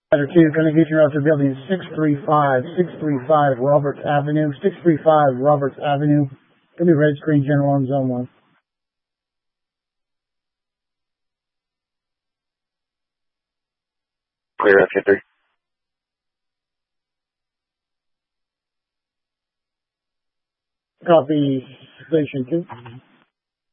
Letter 2, going to get your other building 635 Roberts Avenue. 635 Roberts Avenue. Going to be red screen general on zone 1. Clear FK3. Copy, station 2.